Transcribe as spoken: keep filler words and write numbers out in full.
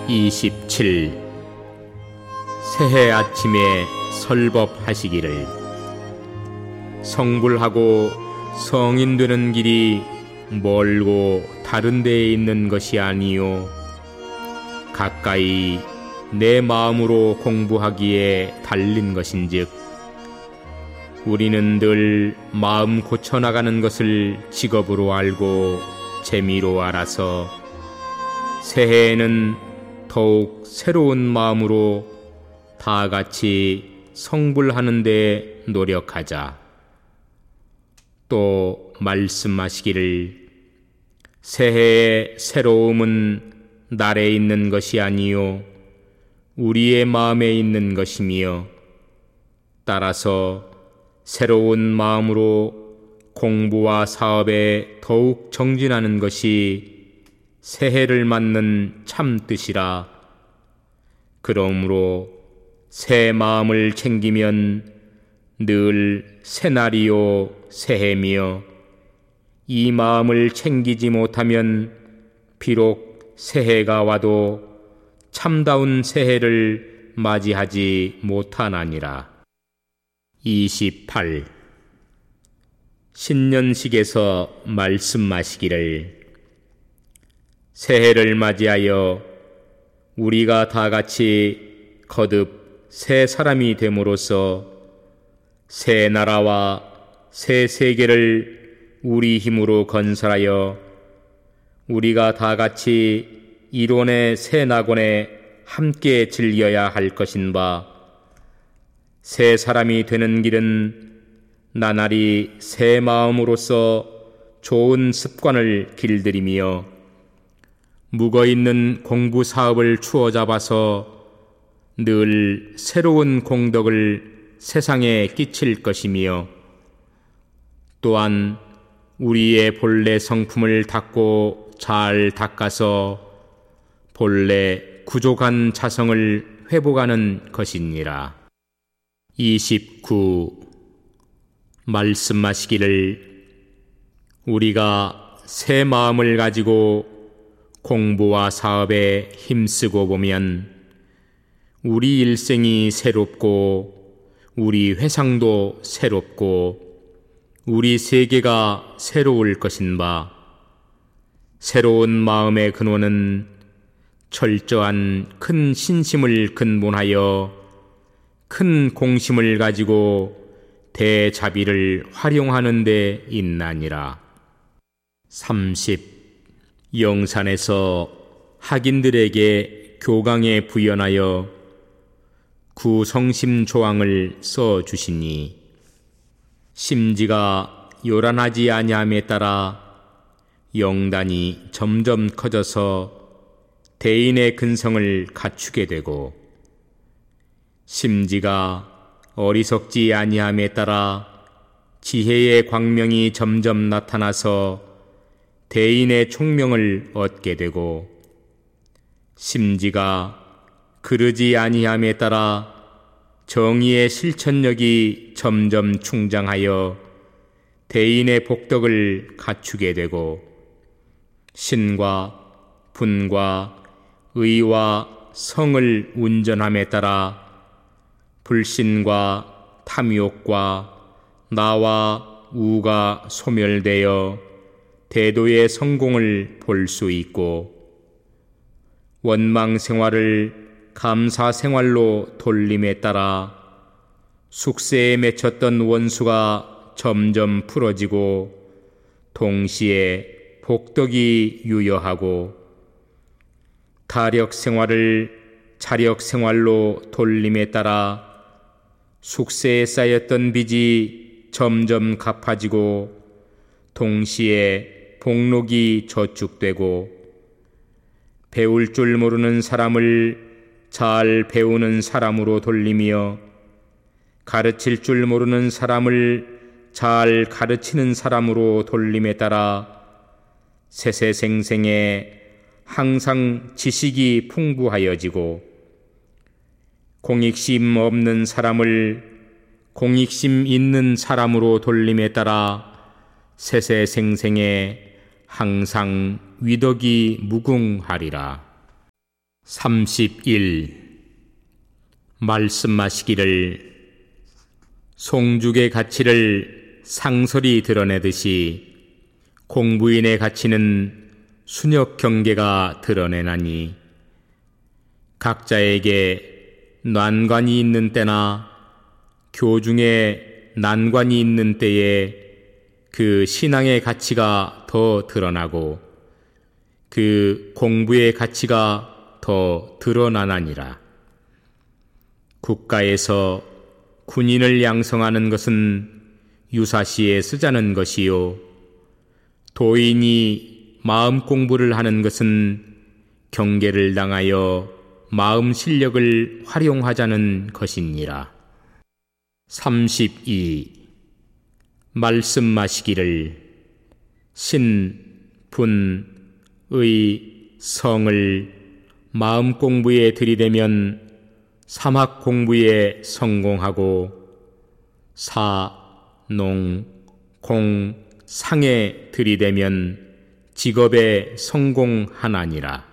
이십칠. 새해 아침에 설법하시기를. 성불하고 성인 되는 길이 멀고 다른 데에 있는 것이 아니요 가까이 내 마음으로 공부하기에 달린 것인즉, 우리는 늘 마음 고쳐나가는 것을 직업으로 알고 재미로 알아서 새해에는 더욱 새로운 마음으로 다 같이 성불하는 데 노력하자. 또 말씀하시기를, 새해의 새로움은 날에 있는 것이 아니요 우리의 마음에 있는 것이며, 따라서 새로운 마음으로 공부와 사업에 더욱 정진하는 것이 새해를 맞는 참 뜻이라. 그러므로 새 마음을 챙기면 늘 새날이요 새해며, 이 마음을 챙기지 못하면 비록 새해가 와도 참다운 새해를 맞이하지 못하나니라. 이십팔. 신년식에서 말씀하시기를, 새해를 맞이하여 우리가 다 같이 거듭 새 사람이 됨으로써 새 나라와 새 세계를 우리 힘으로 건설하여 우리가 다 같이 이론의 새 낙원에 함께 즐겨야 할 것인 바, 새 사람이 되는 길은 나날이 새 마음으로서 좋은 습관을 길들이며 묵어있는 공부 사업을 추어 잡아서 늘 새로운 공덕을 세상에 끼칠 것이며, 또한 우리의 본래 성품을 닦고 잘 닦아서 본래 구족한 자성을 회복하는 것이니라. 이십구. 말씀하시기를, 우리가 새 마음을 가지고 공부와 사업에 힘쓰고 보면 우리 일생이 새롭고 우리 회상도 새롭고 우리 세계가 새로울 것인 바, 새로운 마음의 근원은 철저한 큰 신심을 근본하여 큰 공심을 가지고 대자비를 활용하는 데 있나니라. 삼십. 영산에서 학인들에게 교강에 부연하여 구성심 조항을 써 주시니, 심지가 요란하지 아니함에 따라 영단이 점점 커져서 대인의 근성을 갖추게 되고, 심지가 어리석지 아니함에 따라 지혜의 광명이 점점 나타나서 대인의 총명을 얻게 되고, 심지가 그르지 아니함에 따라 정의의 실천력이 점점 충장하여 대인의 복덕을 갖추게 되고, 신과 분과 의와 성을 운전함에 따라 불신과 탐욕과 나와 우가 소멸되어 대도의 성공을 볼 수 있고, 원망 생활을 감사 생활로 돌림에 따라 숙세에 맺혔던 원수가 점점 풀어지고 동시에 복덕이 유여하고, 가력 생활을 자력 생활로 돌림에 따라 숙세에 쌓였던 빚이 점점 갚아지고 동시에 복록이 저축되고, 배울 줄 모르는 사람을 잘 배우는 사람으로 돌리며 가르칠 줄 모르는 사람을 잘 가르치는 사람으로 돌림에 따라 세세생생에 항상 지식이 풍부하여지고, 공익심 없는 사람을 공익심 있는 사람으로 돌림에 따라 세세생생에 항상 위덕이 무궁하리라. 삼십일. 말씀하시기를 송죽의 가치를 상설이 드러내듯이 공부인의 가치는 순역 경계가 드러내나니 각자에게 난관이 있는 때나 교중에 난관이 있는 때에 그 신앙의 가치가 더 드러나고 그 공부의 가치가 더 드러나나니라. 국가에서 군인을 양성하는 것은 유사시에 쓰자는 것이요, 도인이 마음 공부를 하는 것은 경계를 당하여 마음 실력을 활용하자는 것이니라. 삼십이. 말씀하시기를 신, 분, 의, 성을 마음 공부에 들이대면 사막 공부에 성공하고 사, 농, 공, 상에 들이대면 직업에 성공하나니라.